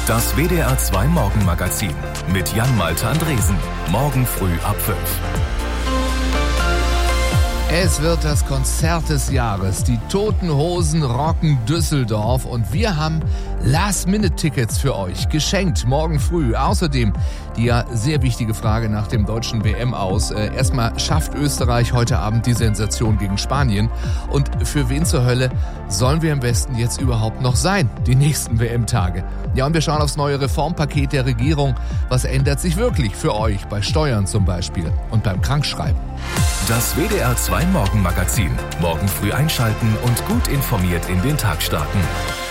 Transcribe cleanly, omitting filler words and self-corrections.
Das WDR 2 Morgenmagazin mit Jan-Malte Andresen. Morgen früh ab 5. Es wird das Konzert des Jahres. Die Toten Hosen rocken Düsseldorf und wir haben Last-Minute-Tickets für euch geschenkt morgen früh. Außerdem die ja sehr wichtige Frage nach dem deutschen WM aus. Erstmal, schafft Österreich heute Abend die Sensation gegen Spanien? Und für wen zur Hölle sollen wir im Westen jetzt überhaupt noch sein, die nächsten WM-Tage? Ja, und wir schauen aufs neue Reformpaket der Regierung. Was ändert sich wirklich für euch bei Steuern zum Beispiel und beim Krankschreiben? Das WDR 2 Morgenmagazin. Morgen früh einschalten und gut informiert in den Tag starten.